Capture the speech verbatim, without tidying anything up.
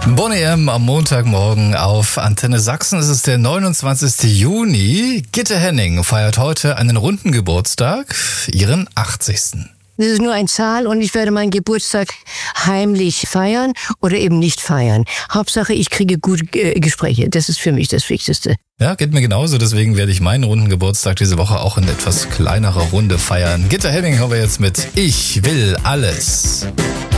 Bonnie M. am Montagmorgen auf Antenne Sachsen. Es ist der neunundzwanzigste Juni. Gitte Henning feiert heute einen runden Geburtstag, ihren achtzigsten Das ist nur eine Zahl und ich werde meinen Geburtstag heimlich feiern oder eben nicht feiern. Hauptsache, ich kriege gute äh, Gespräche. Das ist für mich das Wichtigste. Ja, geht mir genauso. Deswegen werde ich meinen runden Geburtstag diese Woche auch in etwas kleinerer Runde feiern. Gitte Henning haben wir jetzt mit Ich will alles.